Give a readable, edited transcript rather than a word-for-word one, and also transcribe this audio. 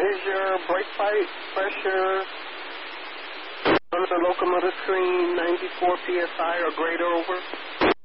is your brake pipe pressure on the locomotive screen 94 psi or greater over?